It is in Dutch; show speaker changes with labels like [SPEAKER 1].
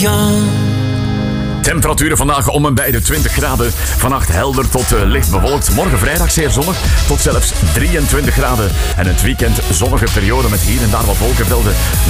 [SPEAKER 1] young.
[SPEAKER 2] Temperaturen vandaag om en bij de 20 graden. Vannacht helder tot licht bewolkt. Morgen vrijdag zeer zonnig tot zelfs 23 graden. En het weekend zonnige periode met hier en daar wat wolkenvelden.